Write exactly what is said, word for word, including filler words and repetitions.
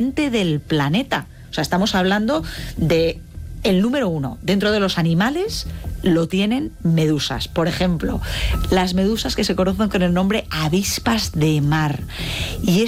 continente del planeta. O sea, estamos hablando de el número uno. Dentro de los animales lo tienen medusas. Por ejemplo, las medusas que se conocen con el nombre avispas de mar. Y